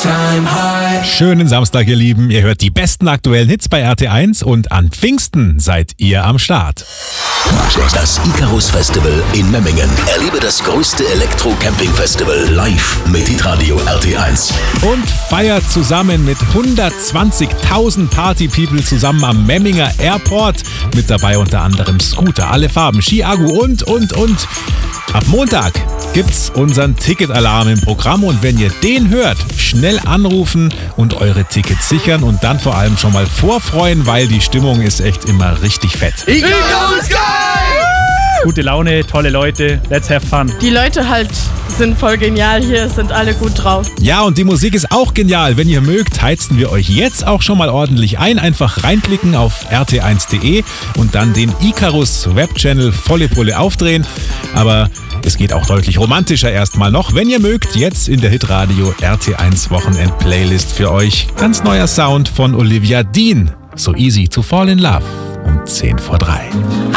all-time high. Schönen Samstag, ihr Lieben. Ihr hört die besten aktuellen Hits bei RT1 und an Pfingsten seid ihr am Start. Das Icarus Festival in Memmingen. Erlebe das größte Elektro-Camping-Festival live mit Hitradio RT1. Und feiert zusammen mit 120.000 Party-People zusammen am Memminger Airport. Mit dabei unter anderem Scooter, alle Farben, Ski-Agu und. Ab Montag gibt's unseren Ticketalarm im Programm und wenn ihr den hört, schnell anrufen und eure Tickets sichern und dann vor allem schon mal vorfreuen, weil die Stimmung ist echt immer richtig fett. Icarus geil! Gute Laune, tolle Leute, let's have fun. Die Leute halt sind voll genial hier, sind alle gut drauf. Ja, und die Musik ist auch genial. Wenn ihr mögt, heizen wir euch jetzt auch schon mal ordentlich ein. Einfach reinklicken auf rt1.de und dann den Icarus Webchannel volle Pulle aufdrehen. Aber es geht auch deutlich romantischer erstmal noch. Wenn ihr mögt, jetzt in der Hitradio RT1 Wochenend Playlist für euch. Ganz neuer Sound von Olivia Dean. So easy to fall in love. Um 2:50.